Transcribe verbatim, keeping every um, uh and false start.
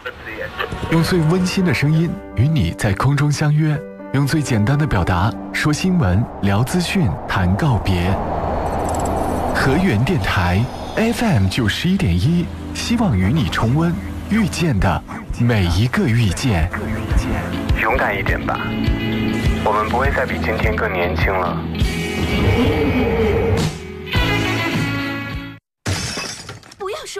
用最温馨的声音与你在空中相约，用最简单的表达说新闻、聊资讯、谈告别。河源电台 F M 九十一点一，希望与你重温遇见的每一个遇见。 勇敢一点吧，我们不会再比今天更年轻了。